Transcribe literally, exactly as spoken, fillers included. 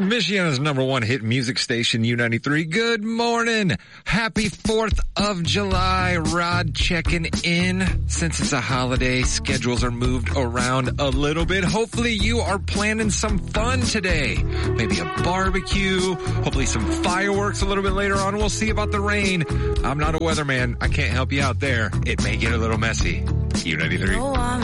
Michiana's number one hit music station, U ninety-three. Good morning. Happy fourth of July. Rod checking in. Since it's a holiday, schedules are moved around a little bit. Hopefully you are planning some fun today. Maybe a barbecue, hopefully some fireworks a little bit later on. We'll see about the rain. I'm not a weatherman. I can't help you out there. It may get a little messy. U ninety-three.